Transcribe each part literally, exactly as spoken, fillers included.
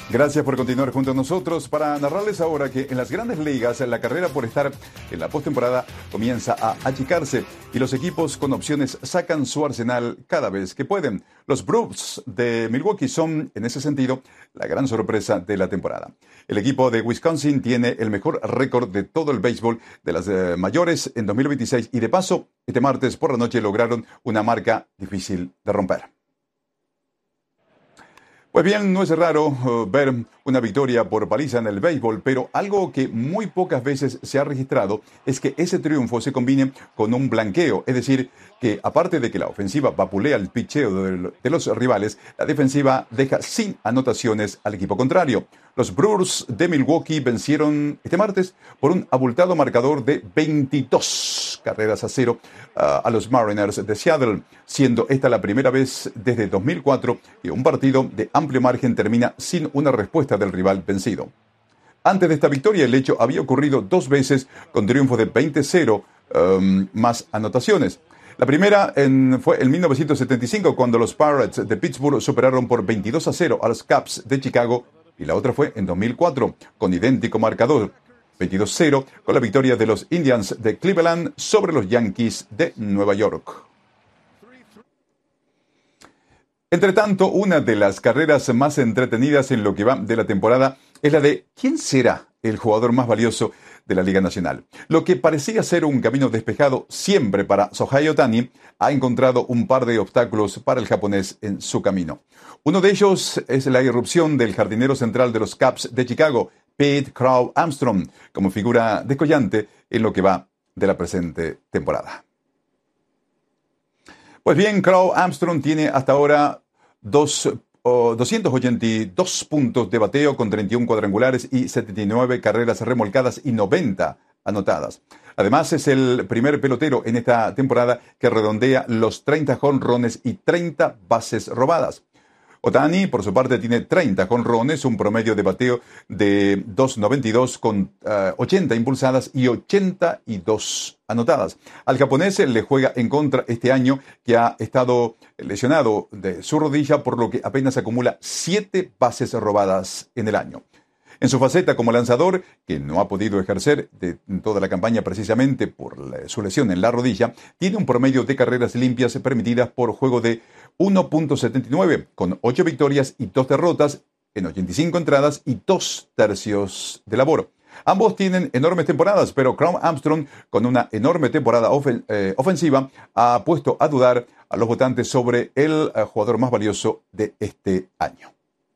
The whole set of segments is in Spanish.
Gracias por continuar junto a nosotros para narrarles ahora que en las grandes ligas la carrera por estar en la postemporada comienza a achicarse y los equipos con opciones sacan su arsenal cada vez que pueden. Los Brewers de Milwaukee son, en ese sentido, la gran sorpresa de la temporada. El equipo de Wisconsin tiene el mejor récord de todo el béisbol de las eh, mayores en dos mil veintiséis y de paso, este martes por la noche lograron una marca difícil de romper. Pues bien, no es raro uh, ver una victoria por paliza en el béisbol, pero algo que muy pocas veces se ha registrado es que ese triunfo se combine con un blanqueo, es decir, que aparte de que la ofensiva vapulea el picheo de, de los rivales, la defensiva deja sin anotaciones al equipo contrario. Los Brewers de Milwaukee vencieron este martes por un abultado marcador de veintidós carreras a cero uh, a los Mariners de Seattle, siendo esta la primera vez desde dos mil cuatro que un partido de amplio margen termina sin una respuesta del rival vencido. Antes de esta victoria, el hecho había ocurrido dos veces con triunfos de veinte cero um, más anotaciones. La primera en, fue en mil novecientos setenta y cinco, cuando los Pirates de Pittsburgh superaron por veintidós a cero a los Cubs de Chicago, y la otra fue en dos mil cuatro, con idéntico marcador, veintidós cero, con la victoria de los Indians de Cleveland sobre los Yankees de Nueva York. Entre tanto, una de las carreras más entretenidas en lo que va de la temporada es la de ¿quién será el jugador más valioso de la Liga Nacional? Lo que parecía ser un camino despejado siempre para Shohei Ohtani ha encontrado un par de obstáculos para el japonés en su camino. Uno de ellos es la irrupción del jardinero central de los Cubs de Chicago, Pete Crow Armstrong, como figura descollante en lo que va de la presente temporada. Pues bien, Crow Armstrong tiene hasta ahora dos, oh, doscientos ochenta y dos puntos de bateo con treinta y uno cuadrangulares y setenta y nueve carreras remolcadas y noventa anotadas. Además, es el primer pelotero en esta temporada que redondea los treinta jonrones y treinta bases robadas. Ohtani, por su parte, tiene treinta jonrones, un promedio de bateo de dos noventa y dos con uh, ochenta impulsadas y ochenta y dos anotadas. Al japonés le juega en contra este año, que ha estado lesionado de su rodilla, por lo que apenas acumula siete bases robadas en el año. En su faceta como lanzador, que no ha podido ejercer de toda la campaña precisamente por la, su lesión en la rodilla, tiene un promedio de carreras limpias permitidas por juego de uno punto setenta y nueve, con ocho victorias y dos derrotas en ochenta y cinco entradas y dos tercios de labor. Ambos tienen enormes temporadas, pero Crow Armstrong, con una enorme temporada ofen- eh, ofensiva, ha puesto a dudar a los votantes sobre el eh, jugador más valioso de este año.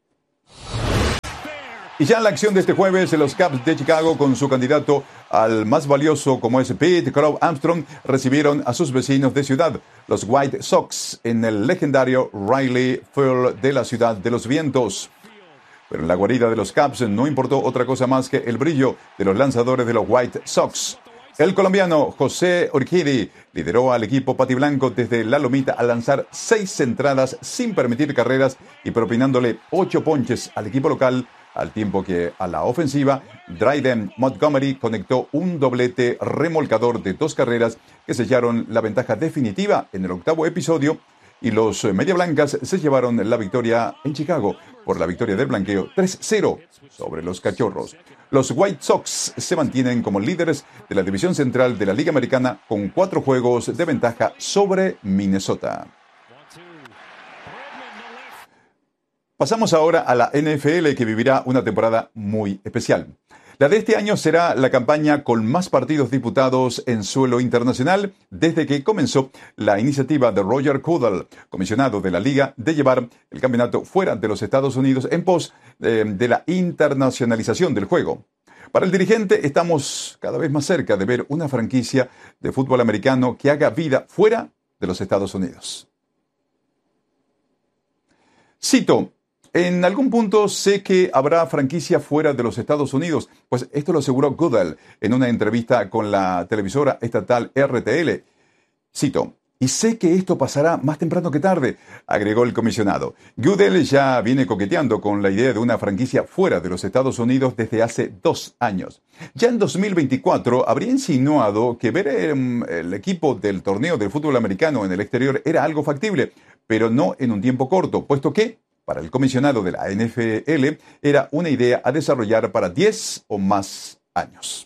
Y ya en la acción de este jueves, los Cubs de Chicago, con su candidato al más valioso como es Pete Crow Armstrong, recibieron a sus vecinos de ciudad, los White Sox, en el legendario Wrigley Field de la Ciudad de los Vientos. Pero en la guarida de los Cubs no importó otra cosa más que el brillo de los lanzadores de los White Sox. El colombiano José Urquidy lideró al equipo patiblanco desde la lomita al lanzar seis entradas sin permitir carreras y propinándole ocho ponches al equipo local, al tiempo que a la ofensiva, Dryden Montgomery conectó un doblete remolcador de dos carreras que sellaron la ventaja definitiva en el octavo episodio, y los Media Blancas se llevaron la victoria en Chicago por la victoria del blanqueo tres cero sobre los Cachorros. Los White Sox se mantienen como líderes de la división central de la Liga Americana con cuatro juegos de ventaja sobre Minnesota. Pasamos ahora a la N F L, que vivirá una temporada muy especial. La de este año será la campaña con más partidos disputados en suelo internacional desde que comenzó la iniciativa de Roger Goodell, comisionado de la Liga, de llevar el campeonato fuera de los Estados Unidos en pos eh, de la internacionalización del juego. Para el dirigente, estamos cada vez más cerca de ver una franquicia de fútbol americano que haga vida fuera de los Estados Unidos. Cito: en algún punto sé que habrá franquicia fuera de los Estados Unidos, pues esto lo aseguró Goodell en una entrevista con la televisora estatal R T L. Cito: y sé que esto pasará más temprano que tarde, agregó el comisionado. Goodell ya viene coqueteando con la idea de una franquicia fuera de los Estados Unidos desde hace dos años. Ya en dos mil veinticuatro habría insinuado que ver el, el equipo del torneo del fútbol americano en el exterior era algo factible, pero no en un tiempo corto, puesto que para el comisionado de la N F L era una idea a desarrollar para diez o más años.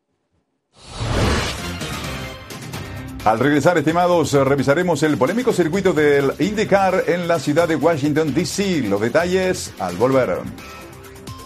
Al regresar, estimados, revisaremos el polémico circuito del IndyCar en la ciudad de Washington, D C Los detalles al volver.